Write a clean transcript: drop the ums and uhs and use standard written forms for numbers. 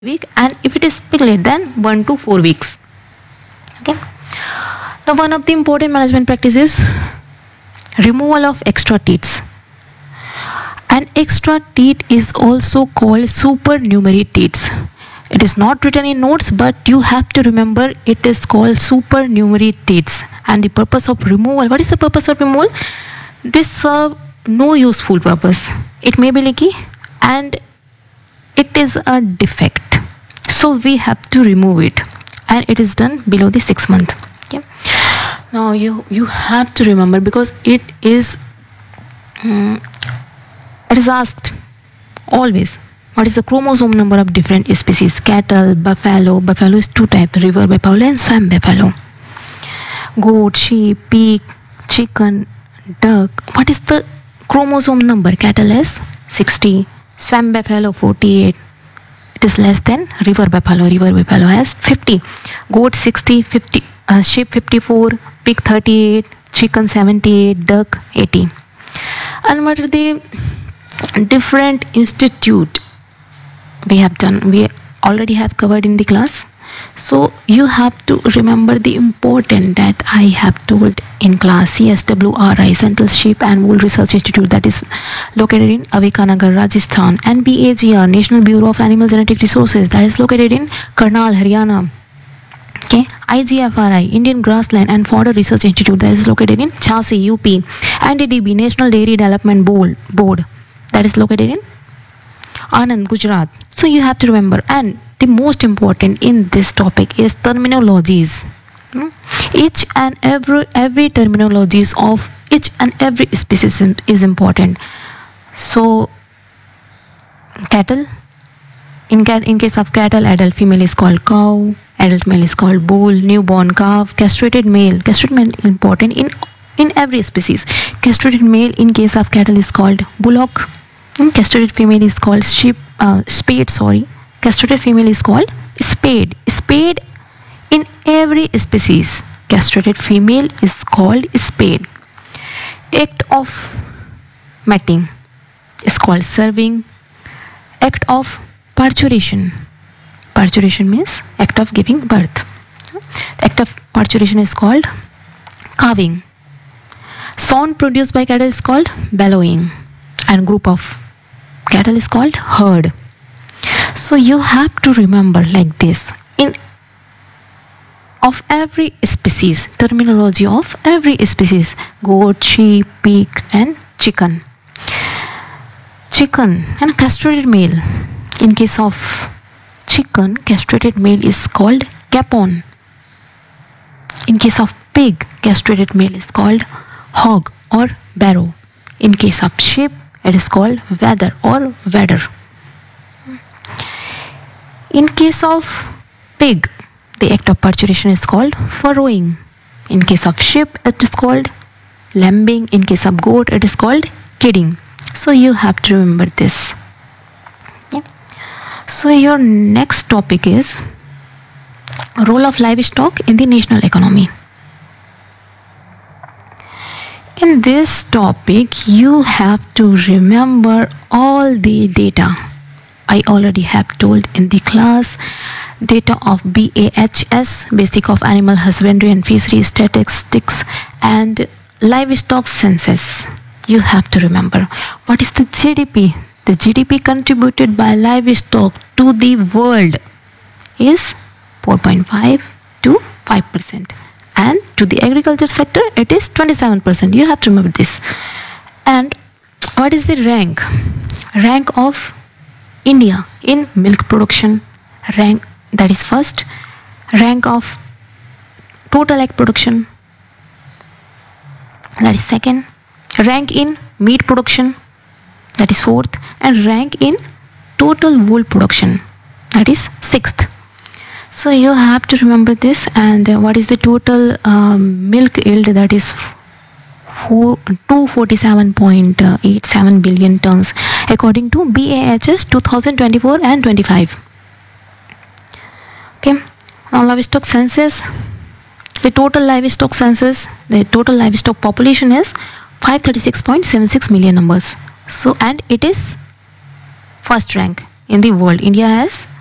week, and if it is piglet, then 1 to 4 weeks. Okay. Now, one of the important management practices removal of extra teats. An extra teat is also called supernumerary teats. It is not written in notes, but you have to remember it is called supernumerary teats. And the purpose of removal, what is the purpose of removal? This serve no useful purpose. It may be leaky and it is a defect. So we have to remove it, and it is done below the 6 month. Okay. Now you have to remember, because it is asked always, what is the chromosome number of different species? Cattle, buffalo. Buffalo is two types: river buffalo and swamp buffalo. Goat, sheep, pig, chicken, duck. What is the chromosome number? Cattle has 60, swamp buffalo 48. It is less than river buffalo. River buffalo has 50. Goat 60, 50, sheep 54, pig 38, chicken 78, duck 80. And what are the different institute we already have covered in the class? So you have to remember the important that I have told in class. CSWRI, Central Sheep and Wool Research Institute, that is located in Avekanagar, Rajasthan. NBAGR, National Bureau of Animal Genetic Resources, that is located in Karnal, Haryana. Okay. IGFRI, Indian Grassland and Fodder Research Institute, that is located in Jhansi, UP. NDDB, National Dairy Development Board, that is located in Anand, Gujarat. So you have to remember, and the most important in this topic is terminologies. Each and every terminologies of each and every species is important. So cattle, in case of cattle, adult female is called cow, adult male is called bull, newborn calf, castrated male important in every species. Castrated male in case of cattle is called bullock. Castrated female is called spade. Castrated female is called spade. Spade in every species. Castrated female is called spade. Act of mating is called serving. Act of parturition. Parturition means act of giving birth. Act of parturition is called calving. Sound produced by cattle is called bellowing. And group of cattle is called herd. So you have to remember like this, of every species, terminology of every species: goat, sheep, pig and chicken. Chicken and castrated male. In case of chicken, castrated male is called capon. In case of pig, castrated male is called hog or barrow. In case of sheep, it is called wether or wedder. In case of pig, the act of parturition is called furrowing. In case of sheep, it is called lambing. In case of goat, it is called kidding. So you have to remember this. Yeah. So your next topic is role of livestock in the national economy. In this topic, you have to remember all the data I already have told in the class. Data of BAHS, Basic of Animal Husbandry and Fishery Statistics, and livestock census. You have to remember what is the GDP. The GDP contributed by livestock to the world is 4.5 to 5%. And to the agriculture sector, it is 27%. You have to remember this. And what is the rank? Rank of India in milk production. Rank, that is first. Rank of total egg production, that is second. Rank in meat production, that is fourth. And rank in total wool production, that is sixth. So you have to remember this. And what is the total milk yield? That is 247.87 billion tons according to BAHS 2024 and 25. Okay. Now livestock census. The total livestock population is 536.76 million numbers. So, and it is first rank in the world. India has